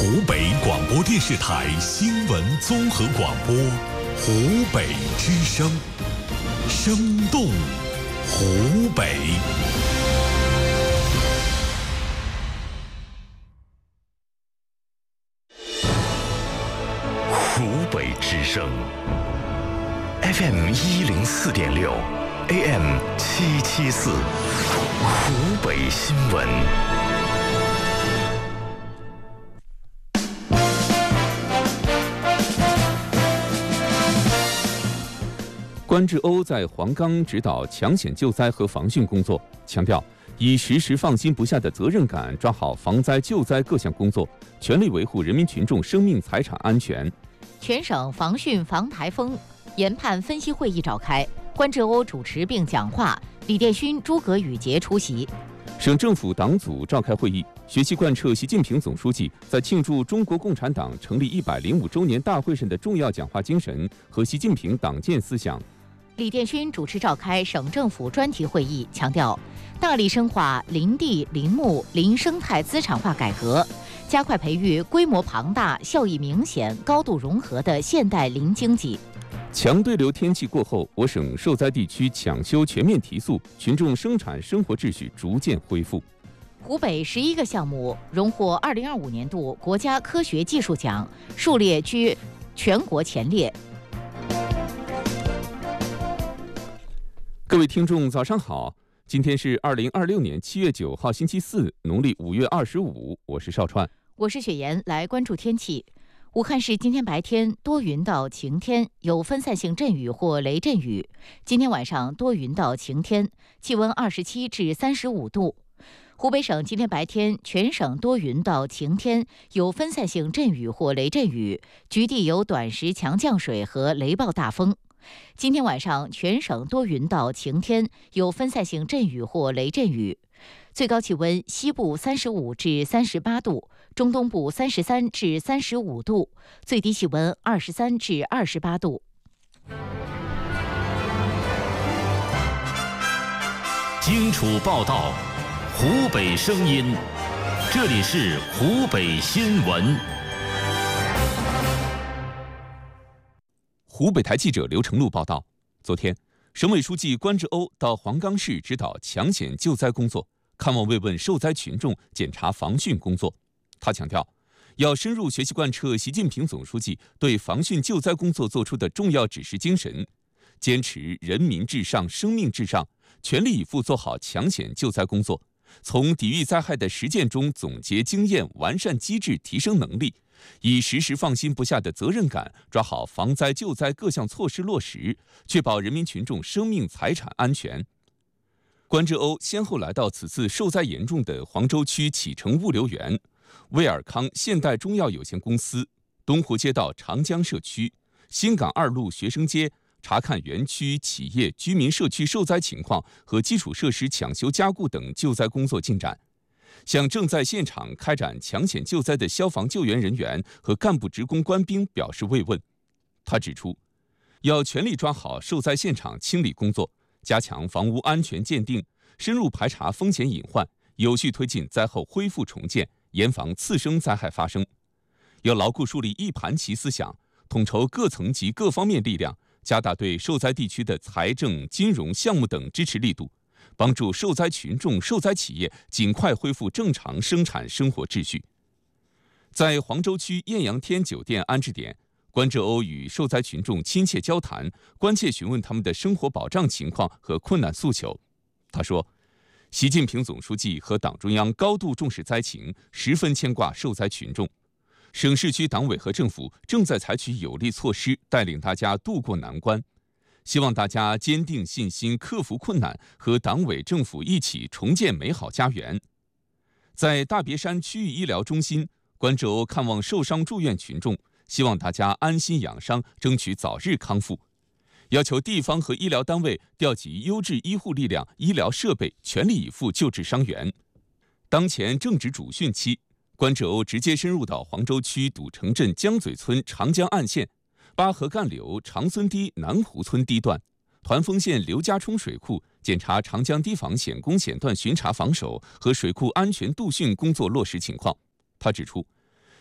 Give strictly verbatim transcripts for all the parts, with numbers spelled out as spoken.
湖北广播电视台新闻综合广播，湖北之声，生动湖北。 湖北之声 ，F M 一零四点六 ，A M 七七四，湖北新闻。 关志欧在黄冈指导抢险救灾和防汛工作，强调以时时放心不下的责任感抓好防灾救灾各项工作，全力维护人民群众生命财产安全。 全省防汛防台风研判分析会议召开，关志欧主持并讲话，李殿勋、诸葛宇杰出席。 省政府党组召开会议，学习贯彻习近平总书记在庆祝中国共产党成立一百零五周年大会上的重要讲话精神和习近平党建思想。 李殿勋主持召开省政府专题会议，强调大力深化林地、林木、林生态资产化改革，加快培育规模庞大、效益明显、高度融合的现代林经济。 强对流天气过后，我省受灾地区抢修全面提速，群众生产生活秩序逐渐恢复。 湖北十一个项目荣获二零二五年度国家科学技术奖，数列居全国前列。 各位听众，早上好！今天是二零二六年七月九号，星期四，农历五月二十五。我是邵川， 我是雪岩，来关注天气。武汉市今天白天多云到晴天，有分散性阵雨或雷阵雨。今天晚上多云到晴天，气温二十七至三十五度。湖北省今天白天全省多云到晴天，有分散性阵雨或雷阵雨，局地有短时强降水和雷暴大风。今天晚上全省多云到晴天，有分散性阵雨或雷阵雨，最高气温西部三十五至三十八度，中东部三十三至三十五度，最低气温二十三至二十八度。 荆楚报道，湖北声音，这里是湖北新闻。 湖北台记者刘成禄报道，昨天，省委书记关志欧到黄冈市指导抢险救灾工作，看望慰问受灾群众，检查防汛工作。他强调，要深入学习贯彻习近平总书记对防汛救灾工作作出的重要指示精神，坚持人民至上、生命至上，全力以赴做好抢险救灾工作，从抵御灾害的实践中总结经验，完善机制，提升能力。以时时放心不下的责任感抓好防灾救灾各项措施落实，确保人民群众生命财产安全。关志欧先后来到此次受灾严重的黄州区启成物流园、威尔康现代中药有限公司、东湖街道长江社区、新港二路学生街，查看园区、企业、居民社区受灾情况和基础设施抢修加固等救灾工作进展，向正在现场开展抢险救灾的消防救援人员和干部职工官兵表示慰问。他指出，要全力抓好受灾现场清理工作，加强房屋安全鉴定，深入排查风险隐患，有序推进灾后恢复重建，严防次生灾害发生。要牢固树立一盘棋思想，统筹各层级各方面力量，加大对受灾地区的财政、金融项目等支持力度，帮助受灾群众、受灾企业尽快恢复正常生产生活秩序。在黄州区艳阳天酒店安置点，关志欧与受灾群众亲切交谈，关切询问他们的生活保障情况和困难诉求。他说，习近平总书记和党中央高度重视灾情，十分牵挂受灾群众。省市区党委和政府正在采取有力措施，带领大家渡过难关。希望大家坚定信心，克服困难，和党委政府一起重建美好家园。在大别山区域医疗中心，关志欧看望受伤住院群众，希望大家安心养伤，争取早日康复。要求地方和医疗单位调集优质医护力量、医疗设备，全力以赴救治伤员。当前正值主汛期，关志欧直接深入到黄州区赌城镇江嘴村长江岸线、巴河干流长孙堤南湖村堤段、团丰县刘家冲水库，检查长江堤防险攻险段巡查防守和水库安全渡汛工作落实情况。他指出，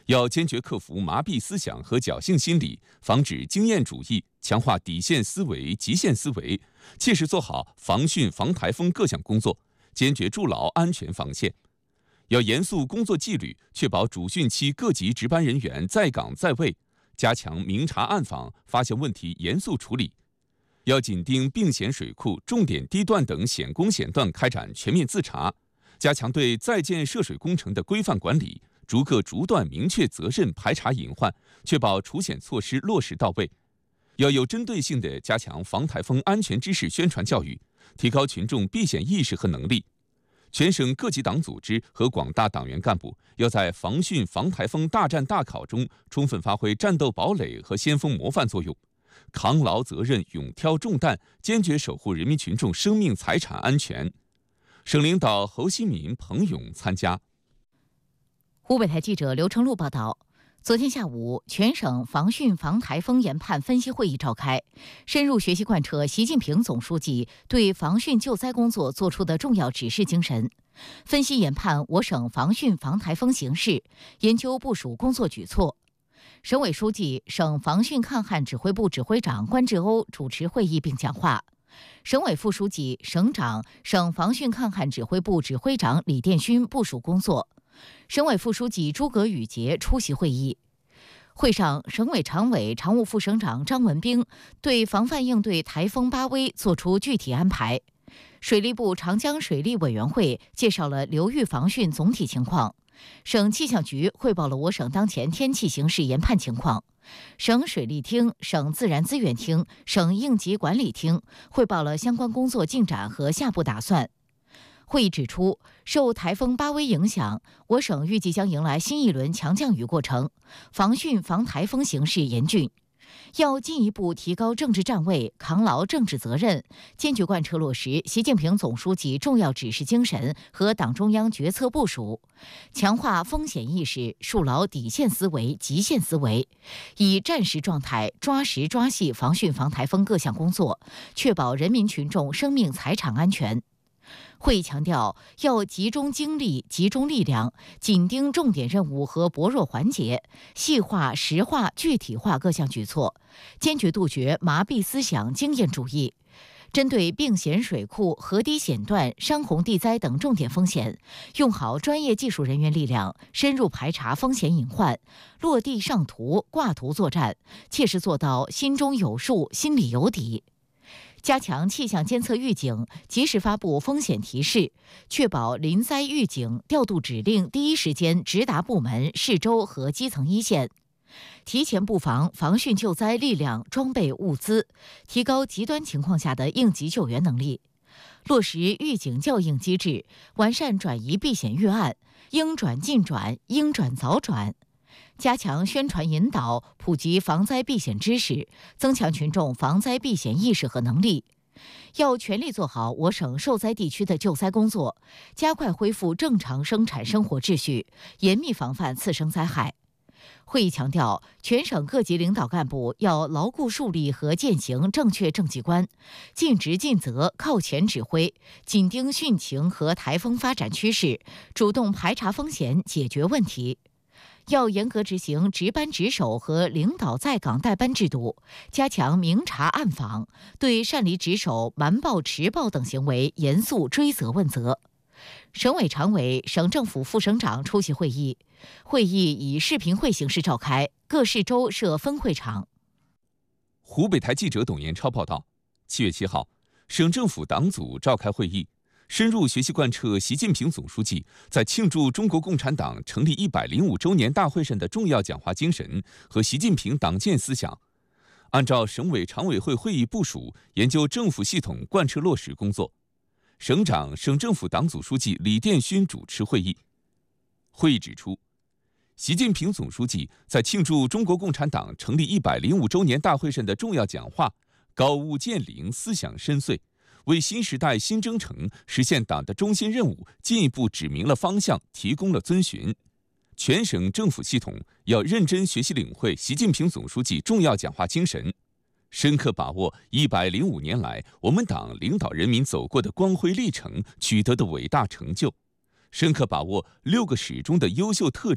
要坚决克服麻痹思想和侥幸心理，防止经验主义，强化底线思维、极限思维，切实做好防汛防台风各项工作，坚决筑牢安全防线。要严肃工作纪律，确保主汛期各级值班人员在岗在位，加强明察暗访，发现问题严肃处理。要紧盯并险水库、重点地段等险工险段开展全面自查，加强对在建涉水工程的规范管理，逐个逐段明确责任，排查隐患，确保除险措施落实到位。要有针对性地加强防台风安全知识宣传教育，提高群众避险意识和能力。全省各级党组织和广大党员干部要在防汛防台风大战大考中充分发挥战斗堡垒和先锋模范作用，扛牢责任，勇挑重担，坚决守护人民群众生命财产安全。省领导侯希民、彭勇参加。 湖北台记者刘成禄报道。昨天下午，全省防汛防台风研判分析会议召开，深入学习贯彻习近平总书记对防汛救灾工作作出的重要指示精神，分析研判我省防汛防台风形势，研究部署工作举措。省委书记、省防汛抗旱指挥部指挥长关志欧主持会议并讲话，省委副书记、省长、省防汛抗旱指挥部指挥长李殿勋部署工作。省委副书记诸葛宇杰出席会议。会上，省委常委、常务副省长张文彬对防范应对台风巴威作出具体安排。水利部长江水利委员会介绍了流域防汛总体情况。省气象局汇报了我省当前天气形势研判情况。省水利厅、省自然资源厅、省应急管理厅汇报了相关工作进展和下步打算。会议指出，受台风巴威影响，我省预计将迎来新一轮强降雨过程，防汛防台风形势严峻。要进一步提高政治站位，扛牢政治责任，坚决贯彻落实习近平总书记重要指示精神和党中央决策部署，强化风险意识，树牢底线思维、极限思维，以战时状态抓实抓细防汛防台风各项工作，确保人民群众生命财产安全。会议强调，要集中精力、集中力量，紧盯重点任务和薄弱环节，细化、实化、具体化各项举措，坚决杜绝麻痹思想、经验主义。针对并险水库、河堤险段、山洪地灾等重点风险，用好专业技术人员力量，深入排查风险隐患，落地上图、挂图作战，切实做到心中有数、心里有底。加强气象监测预警，及时发布风险提示，确保临灾预警调度指令第一时间直达部门、市州和基层一线，提前布防防汛救灾力量、装备、物资，提高极端情况下的应急救援能力，落实预警校应机制，完善转移避险预案，应转尽转，应转早转。加强宣传引导，普及防灾避险知识，增强群众防灾避险意识和能力。要全力做好我省受灾地区的救灾工作，加快恢复正常生产生活秩序，严密防范次生灾害。会议强调，全省各级领导干部要牢固树立和践行正确政绩观，尽职尽责、靠前指挥，紧盯汛情和台风发展趋势，主动排查风险、解决问题。要严格执行值班值守和领导在岗带班制度，加强明察暗访，对擅离职守、瞒报迟报等行为严肃追责问责。省委常委、省政府副省长出席会议，会议以视频会形式召开，各市州设分会场。 湖北台记者董延超报道，七月七号，省政府党组召开会议，深入学习贯彻习近平总书记在庆祝中国共产党成立一百零五周年大会上的重要讲话精神和习近平党建思想，按照省委常委会会议部署，研究政府系统贯彻落实工作。省长、省政府党组书记李殿勋主持会议。会议指出，习近平总书记在庆祝中国共产党成立一百零五周年大会上的重要讲话，高屋建瓴，思想深邃，为新时代新征程实现党的中心任务进一步指明了方向，提供了遵循。全省政府系统要认真学习领会习近平总书记重要讲话精神，深刻把握一百零五年来我们党领导人民走过的光辉历程，取得的伟大成就，深刻把握六个始终的优秀特质，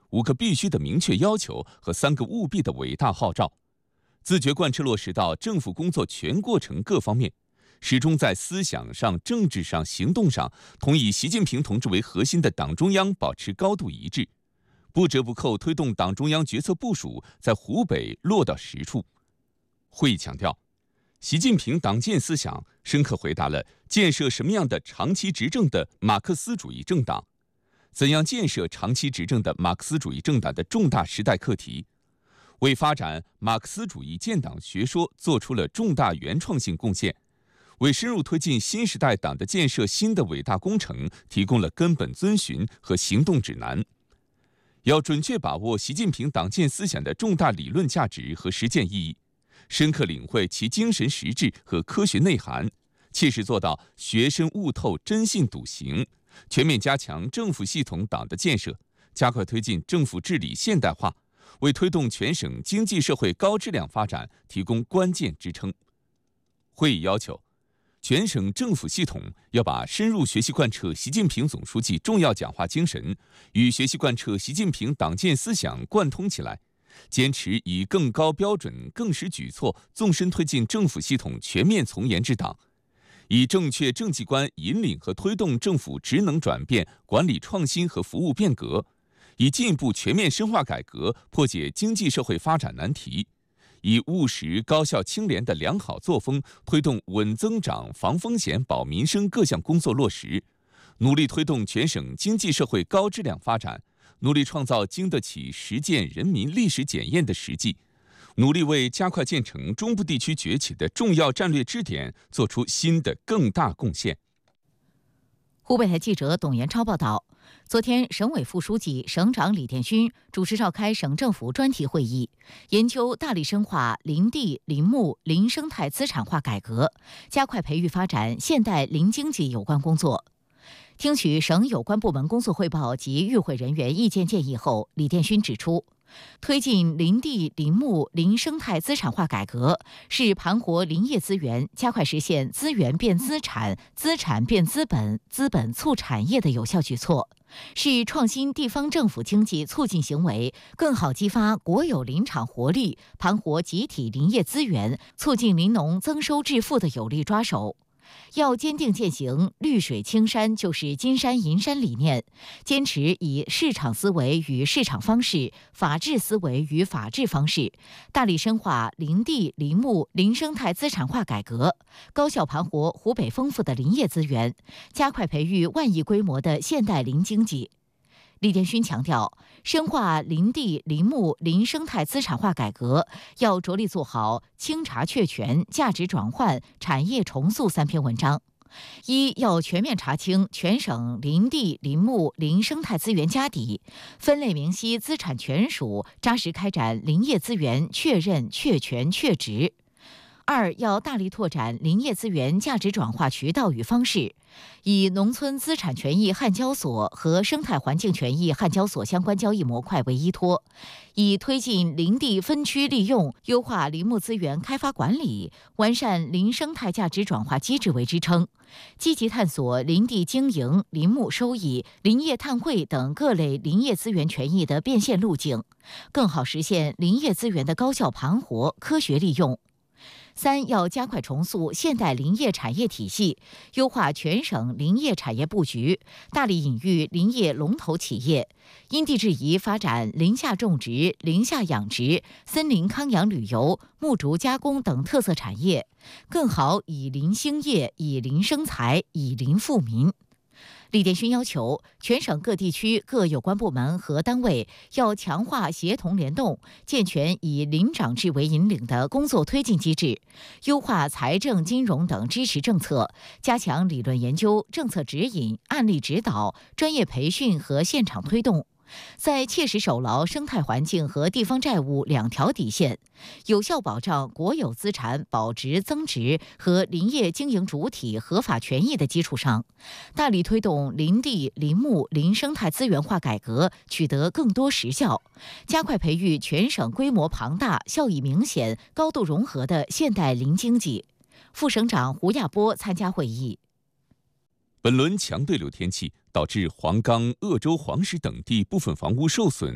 五个必须的明确要求和三个务必的伟大号召，自觉贯彻落实到政府工作全过程各方面，始终在思想上、政治上、行动上同以习近平同志为核心的党中央保持高度一致，不折不扣推动党中央决策部署在湖北落到实处。会议强调，习近平党建思想深刻回答了建设什么样的长期执政的马克思主义政党，怎样建设长期执政的马克思主义政党的重大时代课题，为发展马克思主义建党学说做出了重大原创性贡献，为深入推进新时代党的建设新的伟大工程提供了根本遵循和行动指南。要准确把握习近平党建思想的重大理论价值和实践意义，深刻领会其精神实质和科学内涵，切实做到学深悟透、真信笃行，全面加强政府系统党的建设，加快推进政府治理现代化，为推动全省经济社会高质量发展提供关键支撑。会议要求，全省政府系统要把深入学习贯彻习近平总书记重要讲话精神与学习贯彻习近平党建思想贯通起来，坚持以更高标准、更实举措纵深推进政府系统全面从严治党，以正确政绩观引领和推动政府职能转变、管理创新和服务变革，以进一步全面深化改革破解经济社会发展难题，以务实、高效、清廉的良好作风推动稳增长、防风险、保民生各项工作落实，努力推动全省经济社会高质量发展，努力创造经得起实践人民历史检验的实际，努力为加快建成中部地区崛起的重要战略支点做出新的更大贡献。 湖北台记者董延超报道，昨天，省委副书记、省长李殿勋主持召开省政府专题会议，研究大力深化林地、林木、林生态资产化改革，加快培育发展现代林经济有关工作。听取省有关部门工作汇报及与会人员意见建议后，李殿勋指出，推进林地、林木、林生态资产化改革，是盘活林业资源、加快实现资源变资产、资产变资本、资本促产业的有效举措，是创新地方政府经济促进行为，更好激发国有林场活力，盘活集体林业资源，促进林农增收致富的有力抓手。要坚定践行绿水青山就是金山银山理念，坚持以市场思维与市场方式、法治思维与法治方式，大力深化林地、林木、林生态资产化改革，高效盘活湖北丰富的林业资源，加快培育万亿规模的现代林经济。李殿勋强调，深化林地、林木、林生态资产化改革，要着力做好清查确权、价值转换、产业重塑三篇文章。一要全面查清全省林地、林木、林生态资源家底，分类明晰资产权属，扎实开展林业资源确认、确权、确值。二要大力拓展林业资源价值转化渠道与方式，以农村资产权益焊交所和生态环境权益焊交所相关交易模块为依托，以推进林地分区利用、优化林木资源开发管理、完善林生态价值转化机制为支撑，积极探索林地经营、林木收益、林业碳汇等各类林业资源权益的变现路径，更好实现林业资源的高效盘活、科学利用。三要加快重塑现代林业产业体系，优化全省林业产业布局，大力引育林业龙头企业，因地制宜发展林下种植、林下养殖、森林康养旅游、木竹加工等特色产业，更好以林兴业、以林生财、以林富民。李殿勋要求全省各地区各有关部门和单位要强化协同联动，健全以林长制为引领的工作推进机制，优化财政、金融等支持政策，加强理论研究、政策指引、案例指导、专业培训和现场推动。在切实守牢生态环境和地方债务两条底线，有效保障国有资产保值增值和林业经营主体合法权益的基础上，大力推动林地、林木、林生态资源化改革取得更多实效，加快培育全省规模庞大、效益明显、高度融合的现代林经济。副省长胡亚波参加会议。 本轮强对流天气导致黄冈、鄂州、黄石等地部分房屋受损。